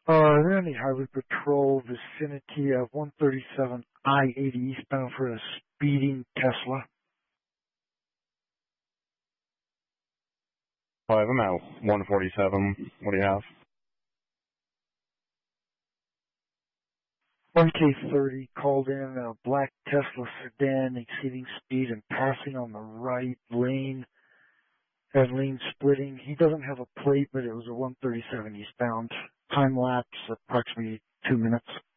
Any highway patrol vicinity of 137 I-80 eastbound for a speeding Tesla. 5, I'm at 147. What do you have? 1K30 called in a black Tesla sedan exceeding speed and passing on the right lane and lane splitting. He doesn't have a plate, but it was a 137 eastbound. Time lapse approximately 2 minutes.